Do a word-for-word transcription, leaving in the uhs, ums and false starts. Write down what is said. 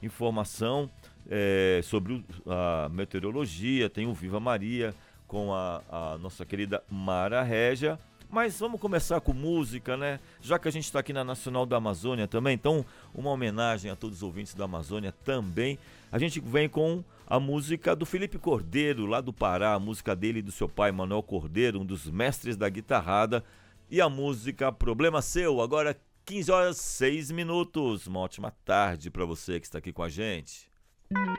informação é, sobre o, a meteorologia, tem o Viva Maria com a, a nossa querida Mara Régia. Mas vamos começar com música, né? Já que a gente está aqui na Nacional da Amazônia também, então uma homenagem a todos os ouvintes da Amazônia também. A gente vem com a música do Felipe Cordeiro, lá do Pará, a música dele e do seu pai, Manuel Cordeiro, um dos mestres da guitarrada, e a música Problema Seu, agora quinze horas e seis minutos. Uma ótima tarde para você que está aqui com a gente.